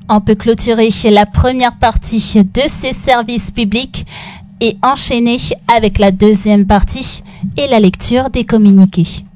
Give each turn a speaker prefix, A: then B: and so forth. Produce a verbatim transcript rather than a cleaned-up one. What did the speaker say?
A: On peut clôturer la première partie de ces services publics et enchaîner avec la deuxième partie et la lecture des communiqués.